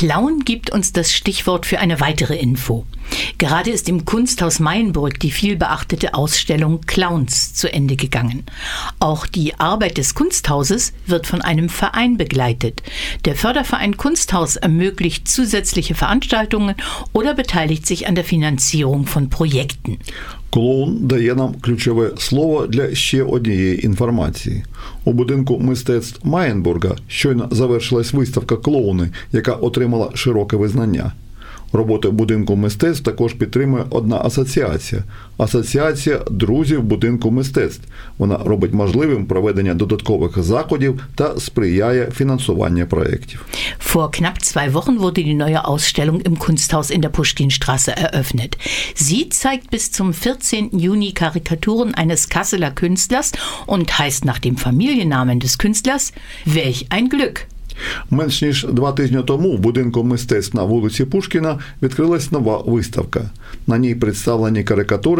Clown gibt uns das Stichwort für eine weitere Info. Gerade ist im Kunsthaus Mayenburg die vielbeachtete Ausstellung Clowns zu Ende gegangen. Auch die Arbeit des Kunsthauses wird von einem Verein begleitet. Der Förderverein Kunsthaus ermöglicht zusätzliche Veranstaltungen oder beteiligt sich an der Finanzierung von Projekten. Клоун дає нам ключове слово для ще однієї інформації. У будинку мистецтв Маєнбурга щойно завершилась виставка «Клоуни», яка отримала широке визнання. Роботи будинку мистецтв також підтримує одна асоціація – Асоціація друзів будинку мистецтв. Вона робить можливим проведення додаткових заходів та сприяє фінансуванню проєктів. Vor knapp 2 Wochen wurde die neue Ausstellung im Kunsthaus in der Puschkinstraße eröffnet. Sie zeigt bis zum 14. Juni Karikaturen eines Kasseler Künstlers und heißt nach dem Familiennamen des Künstlers «Welch ein Glück». Менш ніж 2 тижні тому в будинку мистецтв на вулиці Пушкіна відкрилась нова виставка. На ній представлені карикатури